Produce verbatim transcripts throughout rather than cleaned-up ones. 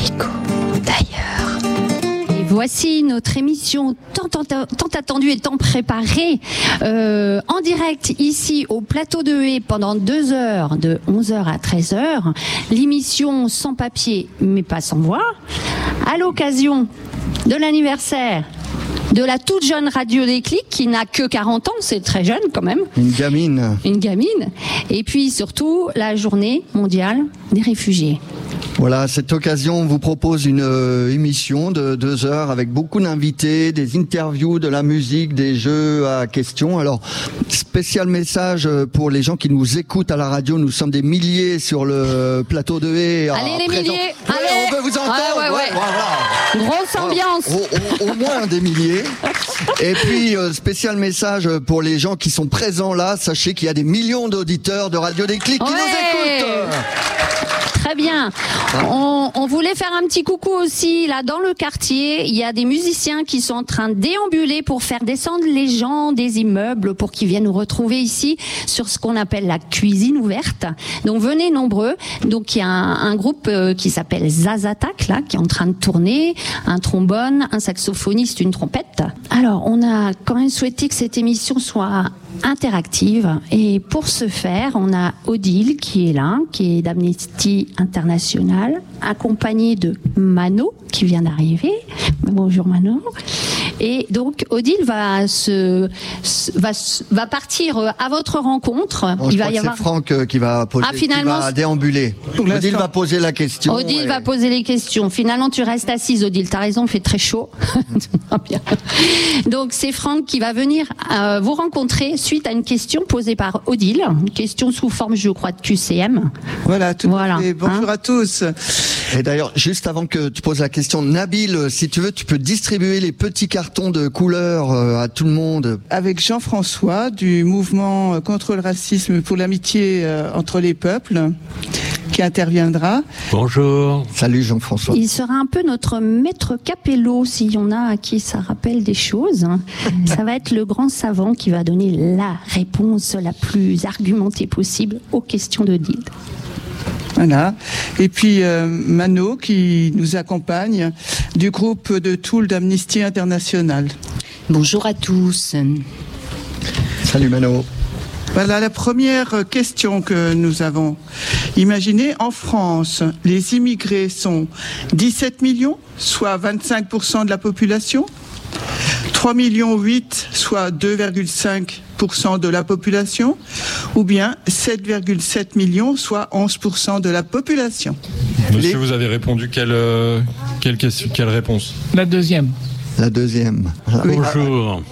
Écho d'ailleurs. Et voici notre émission tant, tant, tant attendue et tant préparée euh, en direct ici au plateau de Haye pendant deux heures, de onze heures à treize heures. L'émission sans papier mais pas sans voix. À l'occasion de l'anniversaire de la toute jeune Radio Déclic qui n'a que quarante ans, c'est très jeune quand même. Une gamine. Une gamine. Et puis surtout la journée mondiale des réfugiés. Voilà, à cette occasion, on vous propose une euh, émission de deux heures avec beaucoup d'invités, des interviews, de la musique, des jeux à questions. Alors, spécial message pour les gens qui nous écoutent à la radio. Nous sommes des milliers sur le plateau de Haye. Allez les milliers, ouais, allez. On veut vous entendre. Ouais, ouais, ouais. Voilà. Grosse ambiance. Au, au, au moins des milliers. Et puis, euh, spécial message pour les gens qui sont présents là. Sachez qu'il y a des millions d'auditeurs de Radio Déclic qui ouais. nous écoutent. Très bien. On, on voulait faire un petit coucou aussi. Là, dans le quartier, il y a des musiciens qui sont en train de déambuler pour faire descendre les gens des immeubles pour qu'ils viennent nous retrouver ici sur ce qu'on appelle la cuisine ouverte. Donc, venez nombreux. Donc, il y a un, un groupe qui s'appelle Zazatak, là, qui est en train de tourner. Un trombone, un saxophoniste, une trompette. Alors, on a quand même souhaité que cette émission soit interactive. Et pour ce faire, on a Odile qui est là, qui est d'Amnesty International, accompagnée de Mano qui vient d'arriver. Bonjour Mano. Et donc Odile va se va va partir à votre rencontre. Bon, Il je va crois y que avoir c'est Franck qui va poser, ah, finalement, qui va déambuler. Odile va poser la question. Odile et... va poser les questions. Finalement, tu restes assise, Odile. T'as raison, il fait très chaud. Donc, c'est Franck qui va venir euh, vous rencontrer suite à une question posée par Odile. Une question sous forme, je crois, de Q C M. Voilà, tout voilà. à fait. Bonjour hein à tous. Et d'ailleurs, juste avant que tu poses la question, Nabil, si tu veux, tu peux distribuer les petits cartons de couleur à tout le monde. Avec Jean-François du mouvement contre le racisme pour l'amitié entre les peuples, qui interviendra. Bonjour. Salut Jean-François. Il sera un peu notre maître capello, s'il y en a à qui ça rappelle des choses. Ça va être le grand savant qui va donner la réponse la plus argumentée possible aux questions d'Odile. Voilà. Et puis euh, Mano qui nous accompagne du groupe de Toul d'Amnesty International. Bonjour à tous. Salut Mano. Voilà la première question que nous avons. Imaginez, en France, les immigrés sont dix-sept millions, soit vingt-cinq pour cent de la population, trois virgule huit millions, soit deux virgule cinq pour cent de la population, ou bien sept virgule sept millions, soit onze pour cent de la population. Monsieur, les... vous avez répondu quelle, euh, quelle, question, quelle réponse ? La deuxième. La deuxième. Oui. Bonjour.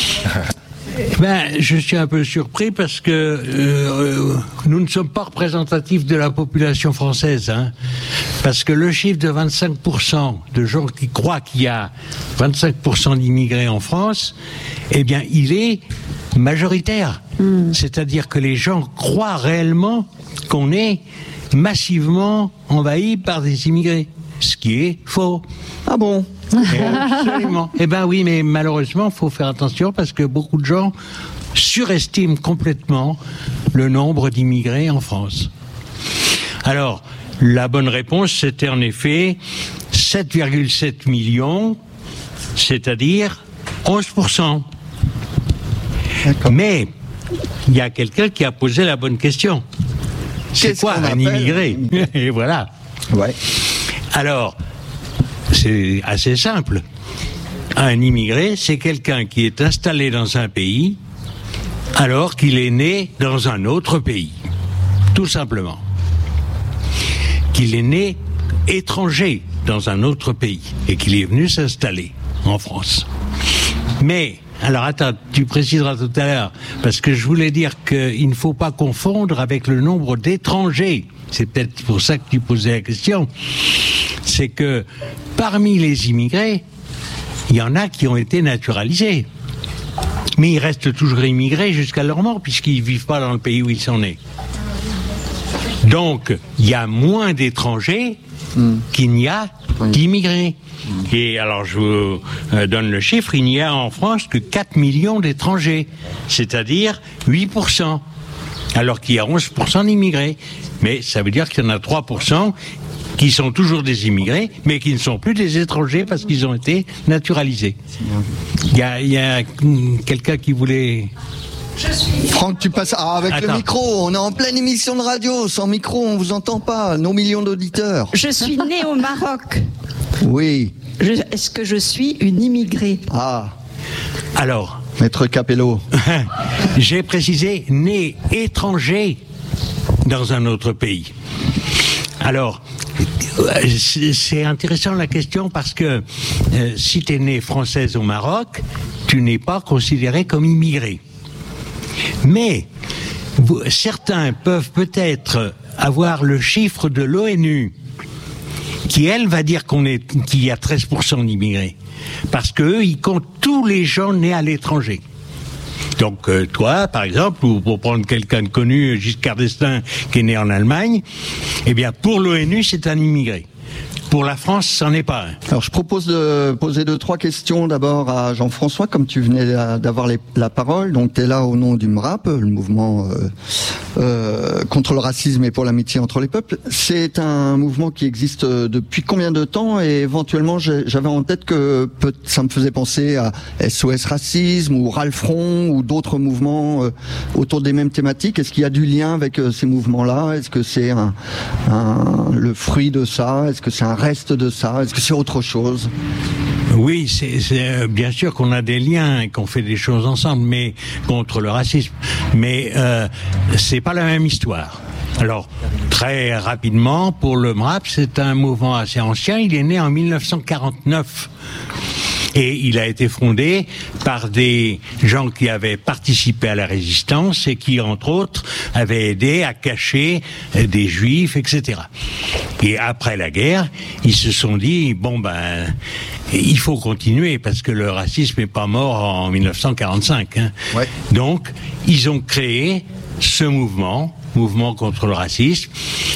Ben, je suis un peu surpris parce que euh, nous ne sommes pas représentatifs de la population française, hein, parce que le chiffre de vingt-cinq pour cent de gens qui croient qu'il y a vingt-cinq pour cent d'immigrés en France, eh bien, il est majoritaire. Mmh. C'est-à-dire que les gens croient réellement qu'on est massivement envahi par des immigrés, ce qui est faux. Ah bon ? Absolument. Eh ben oui, mais malheureusement, il faut faire attention parce que beaucoup de gens surestiment complètement le nombre d'immigrés en France. Alors, la bonne réponse, c'était en effet sept virgule sept millions, c'est-à-dire onze pour cent. D'accord. Mais il y a quelqu'un qui a posé la bonne question. C'est Qu'est-ce quoi un immigré ? Et voilà. Ouais. Alors, c'est assez simple. Un immigré, c'est quelqu'un qui est installé dans un pays alors qu'il est né dans un autre pays. Tout simplement. Qu'il est né étranger dans un autre pays et qu'il est venu s'installer en France. Mais, alors attends, tu préciseras tout à l'heure, parce que je voulais dire qu'il ne faut pas confondre avec le nombre d'étrangers. C'est peut-être pour ça que tu posais la question. C'est que parmi les immigrés, il y en a qui ont été naturalisés. Mais ils restent toujours immigrés jusqu'à leur mort, puisqu'ils ne vivent pas dans le pays où ils sont nés. Donc, il y a moins d'étrangers mmh. qu'il n'y a oui. d'immigrés. Mmh. Et alors, je vous euh, donne le chiffre, il n'y a en France que quatre millions d'étrangers, c'est-à-dire huit pour cent, alors qu'il y a onze pour cent d'immigrés. Mais ça veut dire qu'il y en a trois pour cent qui sont toujours des immigrés, mais qui ne sont plus des étrangers parce qu'ils ont été naturalisés. Il y a, il y a quelqu'un qui voulait... Franck, tu passes ah, avec Attends. le micro. On est en pleine émission de radio. Sans micro, on vous entend pas. Nos millions d'auditeurs. Je suis née au Maroc. Oui. Je, est-ce que je suis une immigrée? Ah. Alors. Maître Capello. J'ai précisé né étranger dans un autre pays. Alors, c'est intéressant la question parce que euh, si tu es né française au Maroc, tu n'es pas considéré comme immigré. Mais vous, certains peuvent peut-être avoir le chiffre de l'ONU qui, elle, va dire qu'on est, qu'il y a treize pour cent d'immigrés. Parce qu'eux, ils comptent tous les gens nés à l'étranger. Donc euh, toi, par exemple, ou pour prendre quelqu'un de connu, Giscard d'Estaing, qui est né en Allemagne, eh bien, pour l'ONU, c'est un immigré. Pour la France, c'en est pas un. Alors, je propose de poser deux, trois questions d'abord à Jean-François, comme tu venais d'avoir les, la parole. Donc, tu es là au nom du M R A P, le mouvement euh, euh, contre le racisme et pour l'amitié entre les peuples. C'est un mouvement qui existe depuis combien de temps? Et éventuellement, j'avais en tête que peut, ça me faisait penser à S O S Racisme ou Ralph Front ou d'autres mouvements euh, autour des mêmes thématiques. Est-ce qu'il y a du lien avec euh, ces mouvements-là? Est-ce que c'est un, un, le fruit de ça? Est-ce que c'est un reste de ça? Est-ce que c'est autre chose? Oui, c'est, c'est bien sûr qu'on a des liens et qu'on fait des choses ensemble, mais contre le racisme. Mais euh, c'est pas la même histoire. Alors, très rapidement, pour le M R A P, c'est un mouvement assez ancien. Il est né en mille neuf cent quarante-neuf. Et il a été fondé par des gens qui avaient participé à la résistance et qui, entre autres, avaient aidé à cacher des juifs, et cetera. Et après la guerre, ils se sont dit, bon ben, il faut continuer parce que le racisme n'est pas mort en mille neuf cent quarante-cinq. Hein. Ouais. Donc, ils ont créé ce mouvement, mouvement contre le racisme,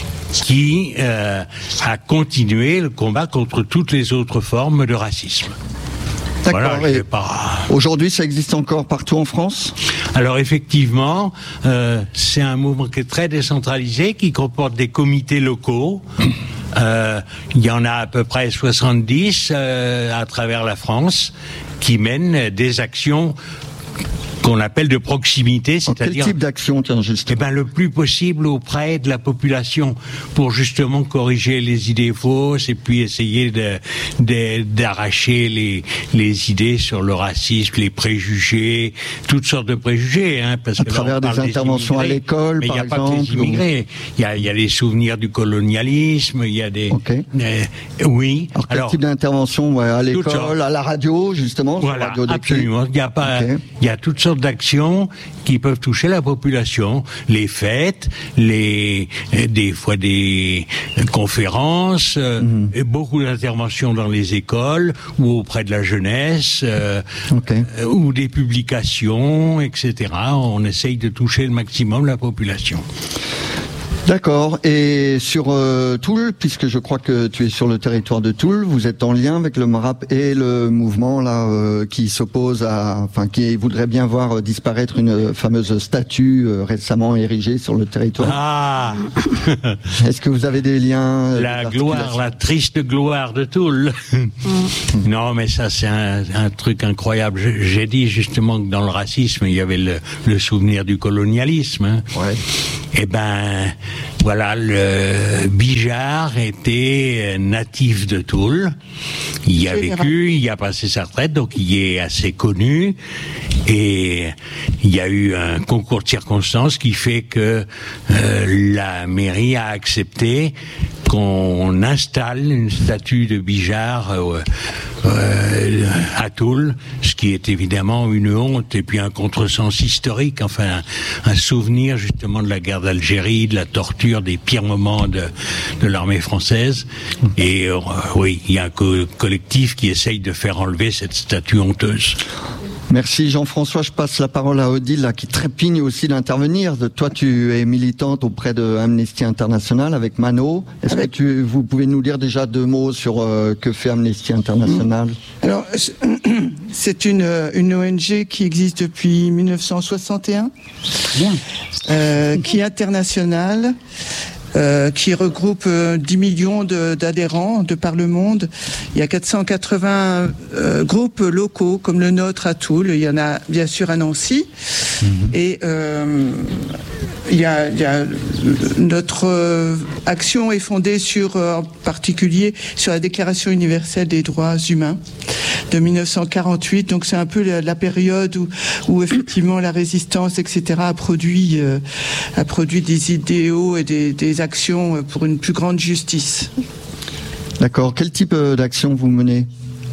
qui euh, a continué le combat contre toutes les autres formes de racisme. D'accord. Voilà, pas... Aujourd'hui, ça existe encore partout en France? Alors effectivement, euh, c'est un mouvement qui est très décentralisé, qui comporte des comités locaux. Euh, il y en a à peu près soixante-dix euh, à travers la France qui mènent des actions qu'on appelle de proximité, c'est-à-dire... Quel type d'action, tiens, justement? Eh ben, le plus possible auprès de la population, pour justement corriger les idées fausses et puis essayer de, de, d'arracher les, les idées sur le racisme, les préjugés, toutes sortes de préjugés, hein, parce à que là, travers des interventions à l'école, par exemple. Mais il n'y a pas que les immigrés. Il y a, il y a les souvenirs du colonialisme, il y a des... Okay. Euh, oui. Alors, quel Alors, type d'intervention, ouais, à l'école, à la radio, justement? Voilà, radio absolument. Il y a pas, okay. Il y a toutes sortes d'actions qui peuvent toucher la population, les fêtes, les des fois des conférences, mmh. et beaucoup d'interventions dans les écoles ou auprès de la jeunesse, euh, okay. euh, ou des publications, et cetera. On essaye de toucher le maximum la population. D'accord. Et sur euh, Toul, puisque je crois que tu es sur le territoire de Toul, vous êtes en lien avec le M R A P et le mouvement là euh, qui s'oppose à, enfin qui voudrait bien voir euh, disparaître une fameuse statue euh, récemment érigée sur le territoire. Ah. Est-ce que vous avez des liens? La gloire, la triste gloire de Toul. Non, mais ça c'est un, un truc incroyable. J'ai dit justement que dans le racisme il y avait le, le souvenir du colonialisme. Hein. Ouais. Eh ben, voilà, le Bijard était natif de Toul. Il y a vécu, il y a passé sa retraite, donc il est assez connu. Et il y a eu un concours de circonstances qui fait que euh, la mairie a accepté qu'on installe une statue de Bijard euh, euh, à Toul, ce qui est évidemment une honte et puis un contresens historique, enfin un, un souvenir justement de la guerre d'Algérie, de la torture, des pires moments de, de l'armée française. Et euh, oui, il y a un co- collectif qui essaye de faire enlever cette statue honteuse. Merci Jean-François. Je passe la parole à Odile, là, qui trépigne aussi d'intervenir. Toi, tu es militante auprès de Amnesty International avec Mano. Est-ce avec... que tu, vous pouvez nous dire déjà deux mots sur euh, que fait Amnesty International? Alors, c'est une, une O N G qui existe depuis mille neuf cent soixante et un, Bien. Euh, qui est internationale, euh, qui regroupe euh, dix millions de, d'adhérents de par le monde. Il y a quatre cent quatre-vingts euh, groupes locaux comme le nôtre à Toul. Il y en a bien sûr à Nancy. Mmh. Et euh, il y a, il y a notre euh, action est fondée sur, euh, en particulier, sur la Déclaration universelle des droits humains de mille neuf cent quarante-huit. Donc c'est un peu la, la période où, où effectivement la résistance, et cetera, a produit, euh, a produit des idéaux et des, des actions pour une plus grande justice. D'accord. Quel type d'action vous menez ?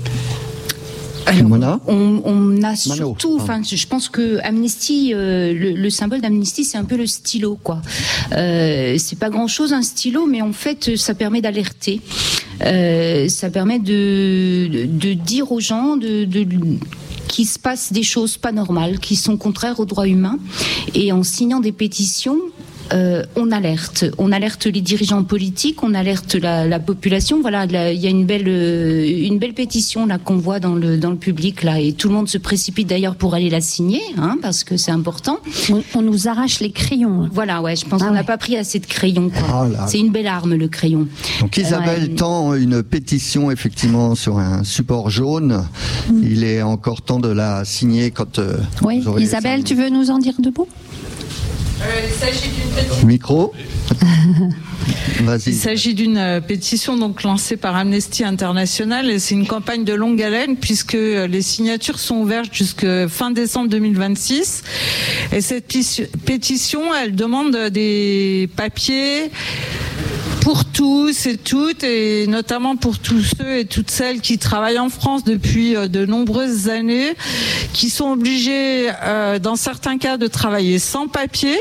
Alors, on, on a surtout, enfin, je pense que Amnesty, euh, le, le symbole d'Amnesty, c'est un peu le stylo, quoi. Euh, c'est pas grand-chose un stylo, mais en fait, ça permet d'alerter. Euh, ça permet de, de, de dire aux gens de, de qu'il se passe des choses pas normales, qui sont contraires aux droits humains, et en signant des pétitions. Euh, on alerte, on alerte les dirigeants politiques, on alerte la, la population. Voilà, il y a une belle, une belle pétition là qu'on voit dans le dans le public là, et tout le monde se précipite d'ailleurs pour aller la signer, hein, parce que c'est important. On, on nous arrache les crayons. Voilà, ouais, je pense ah qu'on n'a ouais. pas pris assez de crayons. Oh là. C'est une belle arme le crayon. Donc Isabelle euh, tend une pétition effectivement sur un support jaune. Mm. Il est encore temps de la signer quand. Euh, oui, Isabelle, tu veux nous en dire deux mots? Euh, il s'agit d'une pétition. Micro. Vas-y. Il s'agit d'une pétition donc lancée par Amnesty International et c'est une campagne de longue haleine puisque les signatures sont ouvertes jusqu'à fin décembre deux mille vingt-six. Et cette pétition, elle demande des papiers pour tous et toutes, et notamment pour tous ceux et toutes celles qui travaillent en France depuis de nombreuses années, qui sont obligés, euh, dans certains cas, de travailler sans papier,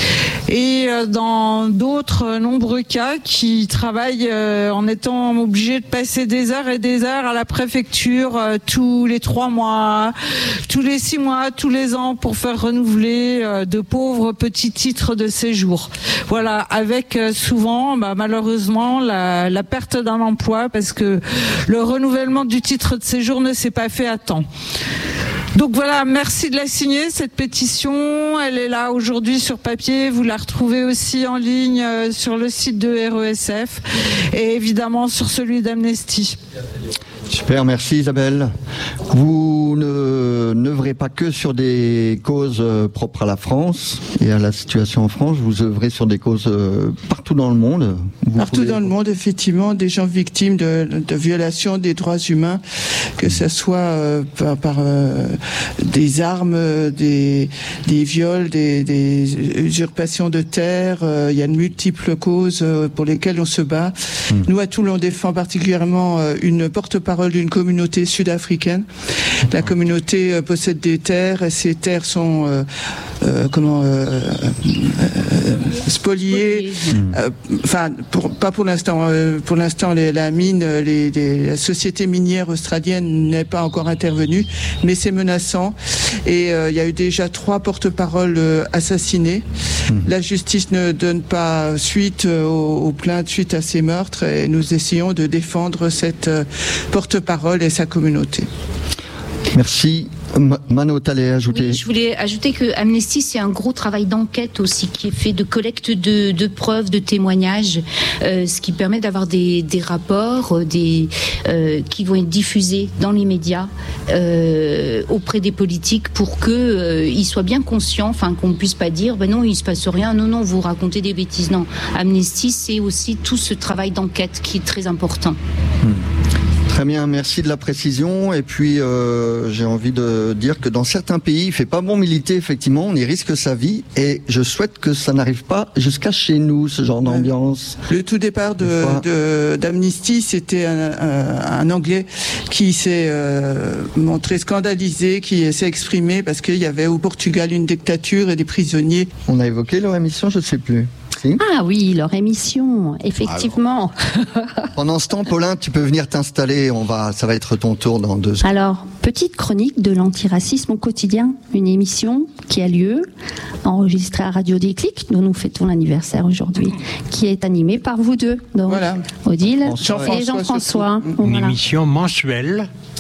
et euh, dans d'autres nombreux cas, qui travaillent euh, en étant obligés de passer des heures et des heures à la préfecture euh, tous les trois mois, tous les six mois, tous les ans, pour faire renouveler euh, de pauvres petits titres de séjour. Voilà, avec euh, souvent, bah, malheureusement, la, la perte d'un emploi parce que le renouvellement du titre de séjour ne s'est pas fait à temps. Donc voilà, merci de la signer, cette pétition. Elle est là aujourd'hui sur papier. Vous la retrouvez aussi en ligne euh, sur le site de R E S F et évidemment sur celui d'Amnesty. Super, merci Isabelle. Vous ne n'œuvrez pas que sur des causes propres à la France et à la situation en France, vous œuvrez sur des causes partout dans le monde. Vous partout pouvez... dans le monde, effectivement, des gens victimes de, de violations des droits humains, que ce soit euh, par, par euh, des armes, des, des viols, des, des usurpations de terre. Euh, il y a de multiples causes pour lesquelles on se bat. Mmh. Nous, à Toul, on défend particulièrement une porte-parole d'une communauté sud-africaine. La communauté euh, possède des terres et ces terres sont euh, euh, comment euh, euh, spoliées. Enfin, euh, pour, pas pour l'instant. Euh, pour l'instant, les, la mine, les, les, la société minière australienne n'est pas encore intervenue, mais c'est menaçant. Et il euh, y a eu déjà trois porte-paroles euh, assassinés. Mmh. La justice ne donne pas suite euh, aux, aux plaintes suite à ces meurtres et nous essayons de défendre cette euh, porte parole et sa communauté. Merci. Mano, t'allais ajouter. Oui, je voulais ajouter que Amnesty, c'est un gros travail d'enquête aussi qui est fait de collecte de, de preuves, de témoignages, euh, ce qui permet d'avoir des, des rapports des, euh, qui vont être diffusés dans les médias euh, auprès des politiques pour qu'ils euh, soient bien conscients, enfin qu'on ne puisse pas dire ben non, il ne se passe rien, non, non, vous racontez des bêtises. Non, Amnesty, c'est aussi tout ce travail d'enquête qui est très important. Hmm. Très bien, merci de la précision. Et puis, euh, j'ai envie de dire que dans certains pays, il fait pas bon militer, effectivement, on y risque sa vie. Et je souhaite que ça n'arrive pas jusqu'à chez nous, ce genre d'ambiance. Le tout départ de, de, d'Amnesty, c'était un, un, un Anglais qui s'est euh, montré scandalisé, qui s'est exprimé parce qu'il y avait au Portugal une dictature et des prisonniers. On a évoqué leur émission, je ne sais plus. Ah oui, leur émission, effectivement. Alors, pendant ce temps, Paulin, tu peux venir t'installer. On va, ça va être ton tour dans deux secondes. Alors, petite chronique de l'antiracisme au quotidien, une émission qui a lieu, enregistrée à Radio Déclic, dont nous fêtons l'anniversaire aujourd'hui, qui est animée par vous deux, donc voilà. Odile Jean-François et Jean-François. Une voilà. émission mensuelle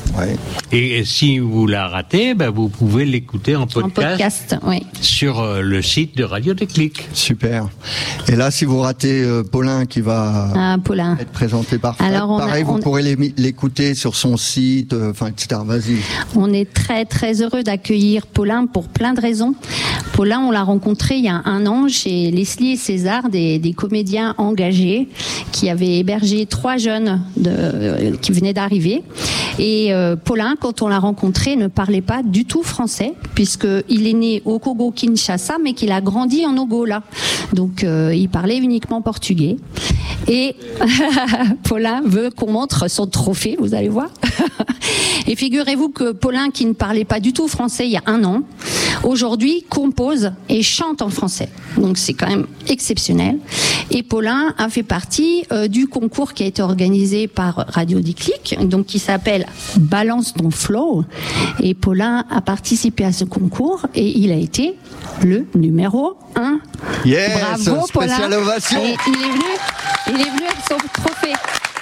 Ouais. Et si vous la ratez, ben vous pouvez l'écouter en podcast, En podcast, oui. sur euh, le site de Radio Déclic. Super. Et là, si vous ratez euh, Paulin qui va Ah, Paulin. être présenté par Fred, Alors, on a- pareil, on- vous pourrez l'é- l'écouter sur son site, enfin, euh, et cetera. Vas-y. On est très très heureux d'accueillir Paulin pour plein de raisons. Paulin, on l'a rencontré il y a un an chez Leslie et César, des, des comédiens engagés qui avaient hébergé trois jeunes de, euh, qui venaient d'arriver. Et euh, Paulin, quand on l'a rencontré, ne parlait pas du tout français, puisqu'il est né au Congo-Kinshasa, mais qu'il a grandi en Ogola. Donc euh, il parlait uniquement portugais. Et Paulin veut qu'on montre son trophée, vous allez voir. Et figurez-vous que Paulin, qui ne parlait pas du tout français il y a un an, aujourd'hui compose et chante en français. Donc c'est quand même exceptionnel. Et Paulin a fait partie euh, du concours qui a été organisé par Radio Déclic, donc qui s'appelle Balance ton flow. Et Paulin a participé à ce concours et il a été le numéro un. Yes, Bravo Paulin. spéciale ovation. Et il est venu, il est venu avec son trophée.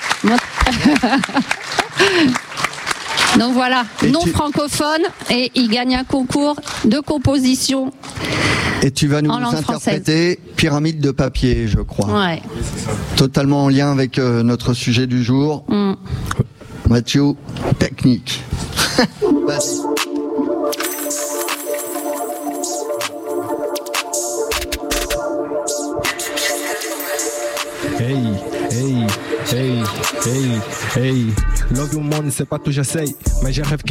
Donc voilà, Et non tu- francophone, et il gagne un concours de composition. Et tu vas nous En langue interpréter Pyramide de papier, je crois. Ouais. Totalement en lien avec euh, notre sujet du jour. Mm. Mathieu, technique. Vas-y. Hey, hey, hey, hey, hey. Love you money, c'est pas tout j'essaye, mais j'ai rêve